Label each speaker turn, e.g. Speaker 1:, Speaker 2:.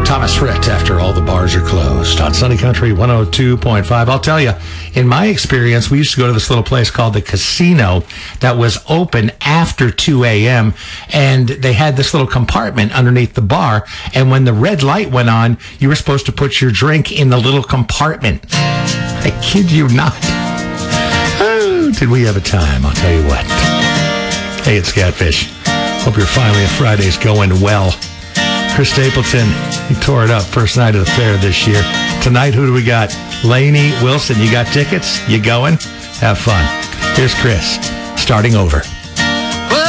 Speaker 1: Thomas Rhett after all the bars are closed on Sunny Country 102.5. I'll tell you, in my experience, we used to go to this little place called the Casino that was open after 2 a.m. and they had this little compartment underneath the bar. And when the red light went on, you were supposed to put your drink in the little compartment. I kid you not. Oh, did we have a time? I'll tell you what. Hey, it's Catfish. Hope your finally Friday's going well. Chris Stapleton, he tore it up first night of the fair this year. Tonight, who do we got? Lainey Wilson. You got tickets? You going? Have fun. Here's Chris, starting over.